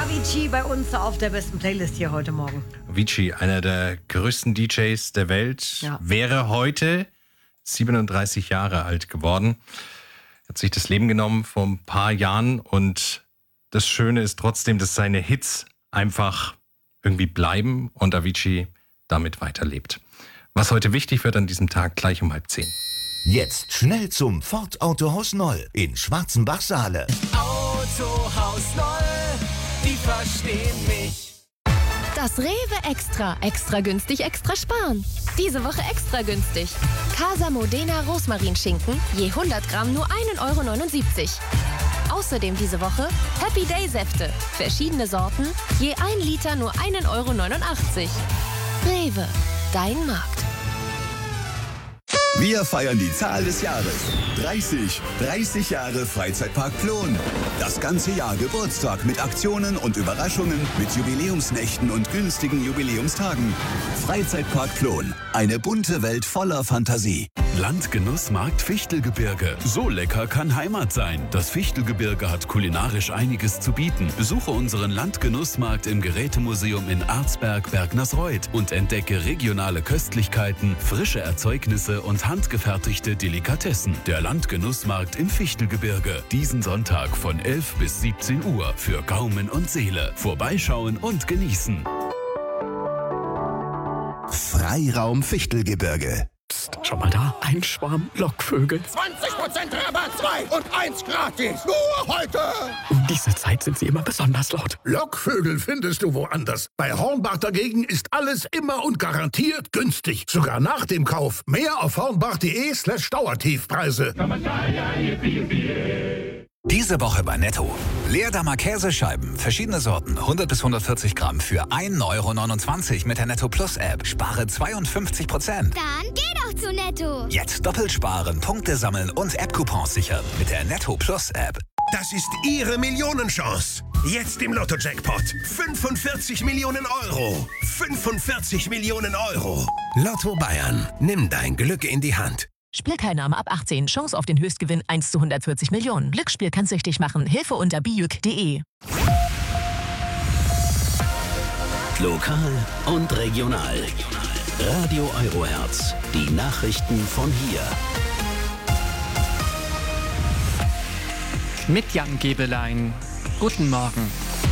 Avicii bei uns auf der besten Playlist hier heute Morgen. Avicii, einer der größten DJs der Welt, wäre heute 37 Jahre alt geworden. Er hat sich das Leben genommen vor ein paar Jahren und das Schöne ist trotzdem, dass seine Hits einfach irgendwie bleiben und Avicii damit weiterlebt. Was heute wichtig wird an diesem Tag, gleich um 9:30. Jetzt schnell zum Ford Autohaus Noll in Schwarzenbach-Saale. Autohaus Noll, die verstehen mich. Das Rewe Extra. Extra günstig, extra sparen. Diese Woche extra günstig. Casa Modena Rosmarinschinken, je 100 Gramm nur 1,79 €. Außerdem diese Woche Happy Day Säfte. Verschiedene Sorten, je 1 Liter nur 1,89 €. Rewe, dein Markt. Wir feiern die Zahl des Jahres. 30 Jahre Freizeitpark Plon. Das ganze Jahr Geburtstag mit Aktionen und Überraschungen, mit Jubiläumsnächten und günstigen Jubiläumstagen. Freizeitpark Plon. Eine bunte Welt voller Fantasie. Landgenussmarkt Fichtelgebirge. So lecker kann Heimat sein. Das Fichtelgebirge hat kulinarisch einiges zu bieten. Besuche unseren Landgenussmarkt im Gerätemuseum in Arzberg, Bergnersreuth und entdecke regionale Köstlichkeiten, frische Erzeugnisse und handgefertigte Delikatessen. Der Landgenussmarkt im Fichtelgebirge. Diesen Sonntag von 11 bis 17 Uhr für Gaumen und Seele. Vorbeischauen und genießen. Freiraum Fichtelgebirge. Psst, schau mal da, ein Schwarm Lockvögel. 20% Rabatt, 2 und 1 gratis. Nur heute. Um diese Zeit sind sie immer besonders laut. Lockvögel findest du woanders. Bei Hornbach dagegen ist alles immer und garantiert günstig. Sogar nach dem Kauf. Mehr auf hornbach.de/Dauertiefpreise. Diese Woche bei Netto. Leerdammer Käsescheiben, verschiedene Sorten, 100 bis 140 Gramm für 1,29 € mit der Netto Plus App. Spare 52%. Dann geh doch zu Netto. Jetzt doppelt sparen, Punkte sammeln und App-Coupons sichern mit der Netto Plus App. Das ist Ihre Millionenchance. Jetzt im Lotto-Jackpot. 45 Millionen €. 45 Millionen €. Lotto Bayern. Nimm dein Glück in die Hand. Spielteilnahme ab 18. Chance auf den Höchstgewinn 1 zu 140 Millionen. Glücksspiel kann süchtig machen. Hilfe unter biüc.de. Lokal und regional. Radio Eurohertz. Die Nachrichten von hier. Mit Jan Gebelein. Guten Morgen.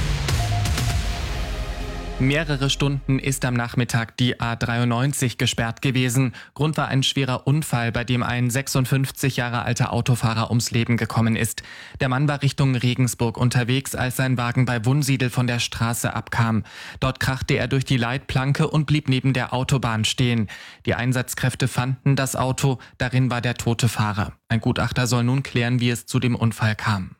Mehrere Stunden ist am Nachmittag die A93 gesperrt gewesen. Grund war ein schwerer Unfall, bei dem ein 56 Jahre alter Autofahrer ums Leben gekommen ist. Der Mann war Richtung Regensburg unterwegs, als sein Wagen bei Wunsiedel von der Straße abkam. Dort krachte er durch die Leitplanke und blieb neben der Autobahn stehen. Die Einsatzkräfte fanden das Auto, darin war der tote Fahrer. Ein Gutachter soll nun klären, wie es zu dem Unfall kam.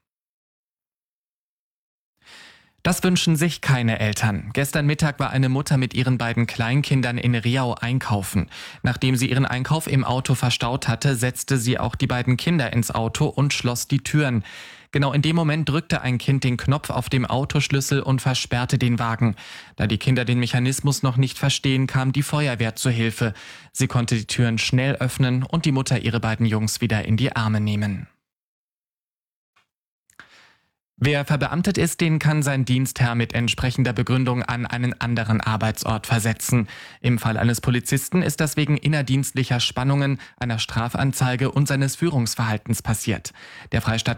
Das wünschen sich keine Eltern. Gestern Mittag war eine Mutter mit ihren beiden Kleinkindern in Riau einkaufen. Nachdem sie ihren Einkauf im Auto verstaut hatte, setzte sie auch die beiden Kinder ins Auto und schloss die Türen. Genau in dem Moment drückte ein Kind den Knopf auf dem Autoschlüssel und versperrte den Wagen. Da die Kinder den Mechanismus noch nicht verstehen, kam die Feuerwehr zu Hilfe. Sie konnte die Türen schnell öffnen und die Mutter ihre beiden Jungs wieder in die Arme nehmen. Wer verbeamtet ist, den kann sein Dienstherr mit entsprechender Begründung an einen anderen Arbeitsort versetzen. Im Fall eines Polizisten ist das wegen innerdienstlicher Spannungen, einer Strafanzeige und seines Führungsverhaltens passiert. Der Freistaat